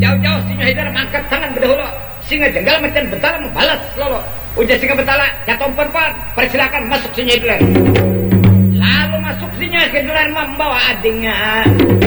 Jauh-jauh si Haidar mangkat tangan berdahulu. Singa jenggal macan Bentala membalas lolo. Ujar singa Bentala, jatuh perempuan, persilakan masuk si Haidar. Lalu masuk si Haidar membawa adingnya.